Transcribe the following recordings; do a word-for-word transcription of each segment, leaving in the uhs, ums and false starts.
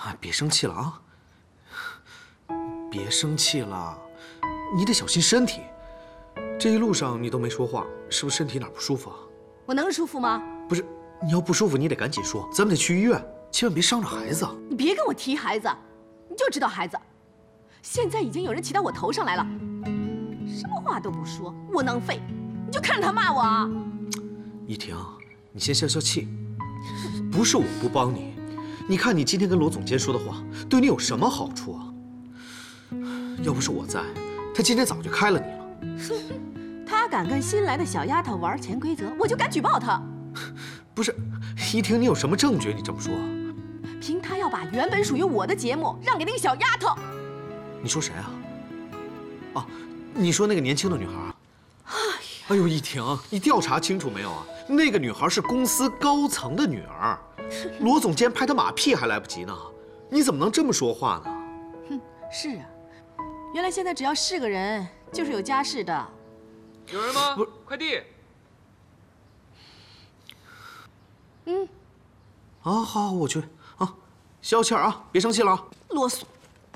啊，别生气了啊！别生气了，你得小心身体。这一路上你都没说话，是不是身体哪不舒服啊？ 我能舒服吗？ 不是，你要不舒服你得赶紧说，咱们得去医院，千万别伤着孩子。 你别跟我提孩子，你就知道孩子。现在已经有人骑到我头上来了，什么话都不说，窝囊废！你就看着他骂我啊！ 依婷，你先消消气，不是我不帮你。 你看，你今天跟罗总监说的话，对你有什么好处啊？要不是我在，他今天早就开了你了。 他敢跟新来的小丫头玩潜规则，我就敢举报他。 不是，依婷，你有什么证据？你这么说？ 凭他要把原本属于我的节目让给那个小丫头。 你说谁啊？啊，你说那个年轻的女孩啊？哎呦，依婷，你调查清楚没有啊？那个女孩是公司高层的女儿。 罗总监拍他马屁还来不及呢，你怎么能这么说话呢？ 哼，是啊，原来现在只要是个人，就是有家室的。 有人吗？快递。 嗯。 啊，好，我去啊，消气儿啊，别生气了啊。 啰嗦。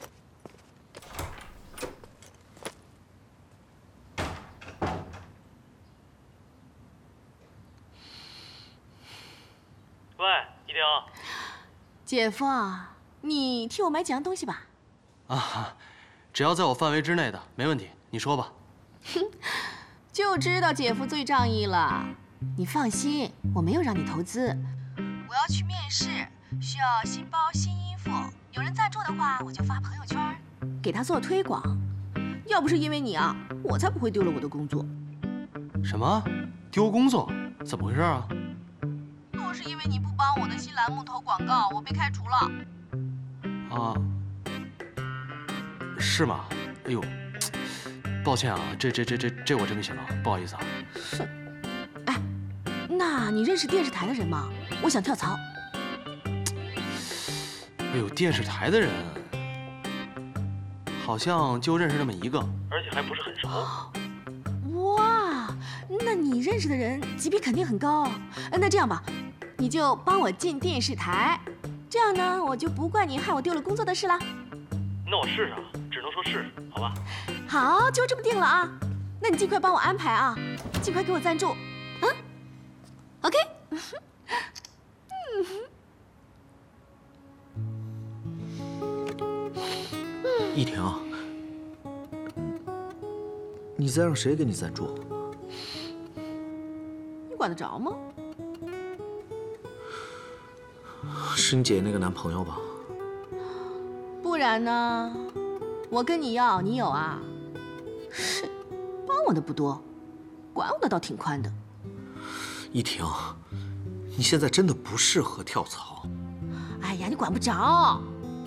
喂，依婷。 姐夫啊，你替我买几样东西吧。 啊，只要在我范围之内的，没问题。你说吧。 哼，就知道姐夫最仗义了。你放心，我没有让你投资。我要去面试，需要新包、新衣服。有人赞助的话，我就发朋友圈，给他做推广。要不是因为你啊，我才不会丢了我的工作。 什么？丢工作？怎么回事啊？ 若是因为你不帮我的新栏目投广告，我被开除了。 啊，是吗？哎呦，抱歉啊，这这这这这我真没想到，不好意思啊。 是，哎，那你认识电视台的人吗？我想跳槽。 哎呦，电视台的人，好像就认识那么一个，而且还不是很熟。 哇，那你认识的人级别肯定很高。那这样吧。 你就帮我进电视台，这样呢，我就不怪你害我丢了工作的事了。 那我试试啊，只能说试试，好吧？ 好，就这么定了啊。那你尽快帮我安排啊，尽快给我赞助。嗯 ，OK。 依婷，你在让谁给你赞助？ 你管得着吗？ 是你姐姐那个男朋友吧？ 不然呢？我跟你要，你有啊？是，帮我的不多，管我的倒挺宽的。 依婷，你现在真的不适合跳槽。 哎呀，你管不着。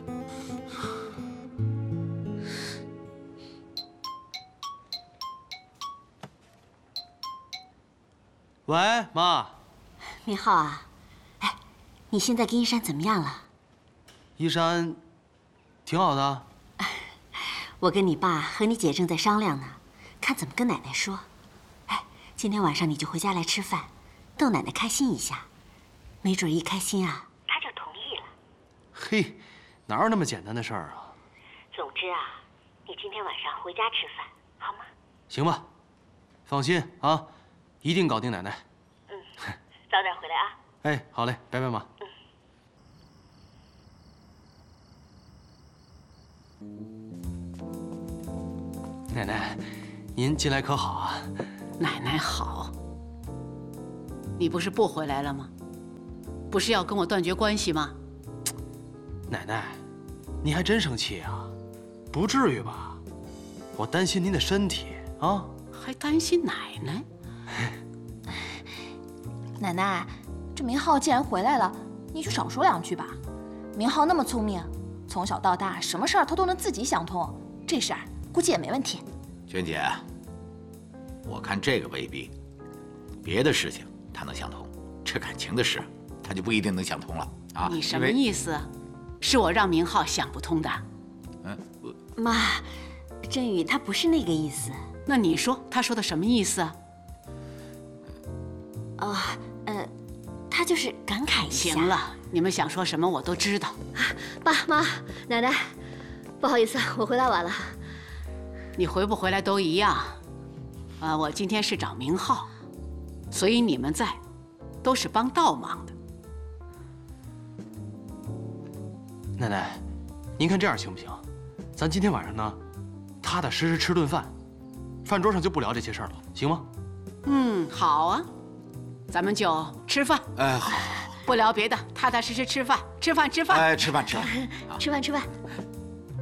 喂，妈。 明浩啊。 你现在跟依山怎么样了？ 依山，挺好的。 我跟你爸和你姐正在商量呢，看怎么跟奶奶说。哎，今天晚上你就回家来吃饭，逗奶奶开心一下，没准一开心啊，她就同意了。 嘿，哪有那么简单的事儿啊？ 总之啊，你今天晚上回家吃饭好吗？ 行吧，放心啊，一定搞定奶奶。 嗯，早点回来啊。 哎，好嘞，拜拜妈。奶奶，您近来可好啊？ 奶奶好。你不是不回来了吗？不是要跟我断绝关系吗？ 奶奶，你还真生气啊？不至于吧？我担心您的身体啊。 还担心奶奶？ 奶奶，这明浩既然回来了，你就少说两句吧。明浩那么聪明，从小到大什么事儿他都能自己想通，这事儿估计也没问题。 娟姐，我看这个未必，别的事情他能想通，这感情的事他就不一定能想通了啊。 你什么意思？是我让明浩想不通的？ 嗯，我妈，振宇他不是那个意思。 那你说他说的什么意思啊？ 哦，呃，他他就是感慨一下。 行了，你们想说什么我都知道。 爸妈、奶奶，不好意思，我回来晚了。 你回不回来都一样。啊，我今天是找明浩，所以你们在，都是帮倒忙的。 奶奶，您看这样行不行？咱今天晚上呢，踏踏实实吃顿饭，饭桌上就不聊这些事儿了，行吗？ 嗯，好啊，咱们就吃饭。 哎，好， 不聊别的，踏踏实实吃饭，吃饭，吃饭。 哎，吃饭吃饭， 吃饭吃饭。